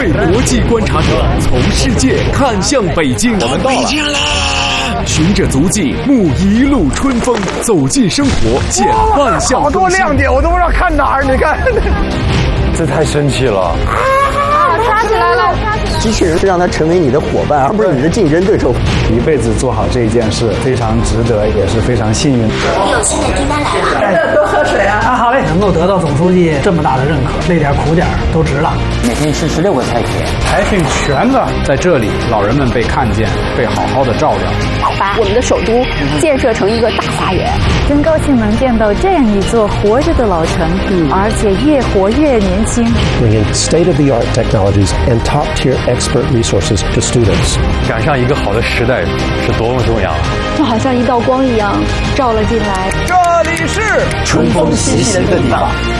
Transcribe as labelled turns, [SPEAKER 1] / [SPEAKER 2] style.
[SPEAKER 1] 位国际观察者从世界看向北京，
[SPEAKER 2] 我们到北京了。
[SPEAKER 1] 循着足迹，沐一路春风，走进生活，见万象。
[SPEAKER 3] 好多亮点，我都不知道看哪儿。你看，这太神奇了！
[SPEAKER 4] 抓起来了！
[SPEAKER 5] 机器人是让它成为你的伙伴，而不是你的竞争对手。
[SPEAKER 6] 一辈子做好这一件事，非常值得，也是非常幸运。
[SPEAKER 7] 有新的订单来了，
[SPEAKER 4] 多喝水啊！
[SPEAKER 8] 好嘞，能够得到总书记这么大的认可，累点苦点都值了。
[SPEAKER 5] 每天吃16个菜品，
[SPEAKER 6] 还挺全的。在这里，老人们被看见，被好好的照料。
[SPEAKER 4] 把我们的首都建设成一个大花园。
[SPEAKER 9] 真高兴能见到这样一座活着的老城，而且越活越年轻。
[SPEAKER 10] Bring in state-of-the-art technologies and top-tier expert resources to students.
[SPEAKER 11] 赶上一个好的时代是多么重要啊！
[SPEAKER 9] 就好像一道光一样照了进来。
[SPEAKER 3] 这里是
[SPEAKER 5] 春风习习的地方。